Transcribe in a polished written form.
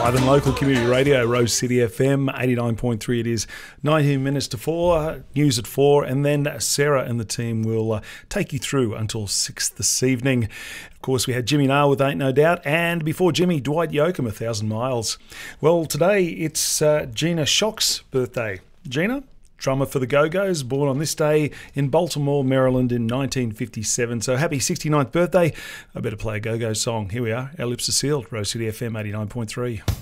Live and local community radio, Rose City FM 89.3. It is 19 minutes to 4, news at 4, and then Sarah and the team will take you through until 6 this evening. Of course, we had Jimmy Nail with Ain't No Doubt, and before Jimmy, Dwight Yoakam, 1,000 Miles. Well, today it's Gina Shock's birthday. Gina, drummer for the Go-Go's, born on this day in Baltimore, Maryland in 1957. So happy 69th birthday. I better play a Go-Go song. Here we are. Our lips are sealed. Rose City FM 89.3.